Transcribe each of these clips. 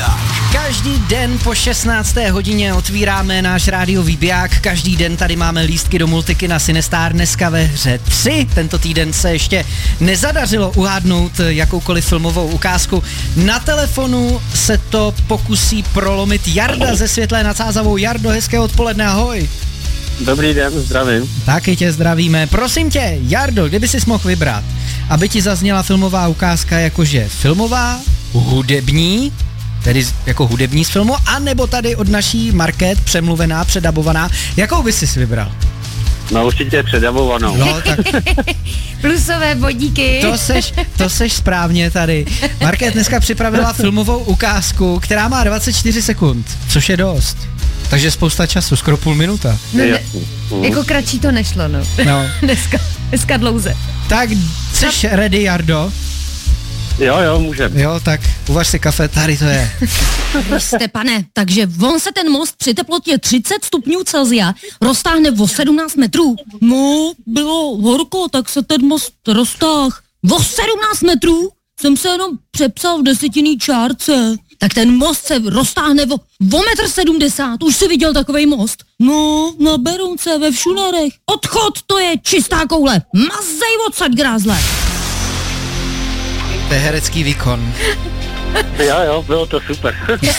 Biják. Každý den po 16. hodině otvíráme náš rádiový biják. Každý den tady máme lístky do multikina Sinestar, dneska ve hře 3. Tento týden se ještě nezadařilo uhádnout jakoukoliv filmovou ukázku. Na telefonu se to pokusí prolomit Jarda ze Světlé nad Sázavou. Jardo, hezké odpoledne, ahoj. Dobrý den, zdravím. Taky tě zdravíme. Prosím tě, Jardo, kdyby jsi mohl vybrat, aby ti zazněla filmová ukázka jakože filmová, hudební, tedy jako hudební z filmu, anebo tady od naší Market přemluvená, předabovaná, jakou bys si vybral? No určitě předabovanou. No, tak Plusové bodíky. to seš správně tady. Market dneska připravila filmovou ukázku, která má 24 sekund, což je dost. Takže spousta času, skoro půl minuta. No, jako kratší to nešlo, no. Dneska dlouze. Tak, jsi ready, Jardo? Jo, můžem. Jo, tak uvař si kafe, tady to je. Jste, pane, takže on se ten most při teplotě 30 stupňů Celsia roztáhne o 17 metrů. No, bylo horko, tak se ten most roztáhl. O 17 metrů? Jsem se jenom přepsal v desetinný čárce. Tak ten most se roztáhne o 1,70 m. Už jsi viděl takovej most? No, na Berounce, ve Všunarech. Odchod, to je čistá koule. Mazej odsaď, grázle. To je herecký výkon. Jo, bylo to super.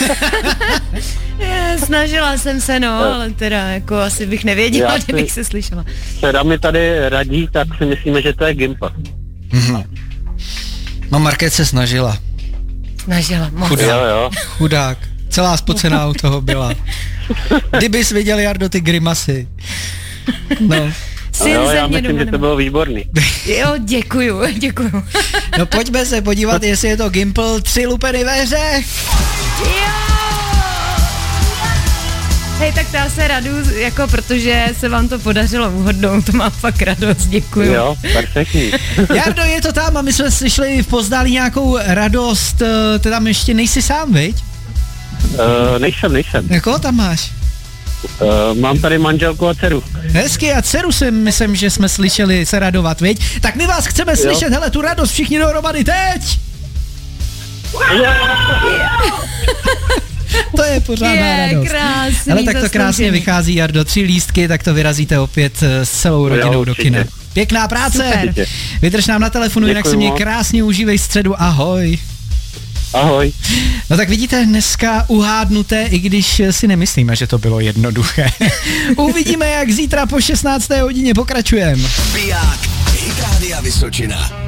Snažila jsem se, no, ale teda jako asi bych nevěděla, kdybych se slyšela. Dcera mi tady radí, tak si myslíme, že to je Gimpa. No, Market se snažila. Moc. Chudák. Celá spocená u toho byla. Kdybys viděl, Jardo, ty grimasy. No. Já myslím, že to bylo výborný. Jo, děkuju. No pojďme se podívat, jestli je to Gimple 3 lupeny ve hře. Hej, tak já se radu, jako protože se vám to podařilo uhodnout, to mám fakt radost, děkuju. Jo, perfektní. Jardo, je to tam a my jsme slyšeli v Pozdálí nějakou radost, ty tam ještě nejsi sám, viď? Nejsem. Jakou tam máš? Mám tady manželku a dceru. Hezky, a dceru si myslím, že jsme slyšeli se radovat, viď? Tak my vás chceme slyšet, hele, tu radost všichni dohromady teď! To je pořádná radost. Krásný, ale tak to krásně vychází, Jardo, 3 lístky, tak to vyrazíte opět s celou rodinou do kina. Pěkná práce! Super. Vydrž nám na telefonu, jinak se mě krásně užívej středu, ahoj. Ahoj. No tak vidíte, dneska uhádnuté, i když si nemyslíme, že to bylo jednoduché. Uvidíme, jak zítra po 16. hodině pokračujeme. Biják, Hit Rádia Vysočina.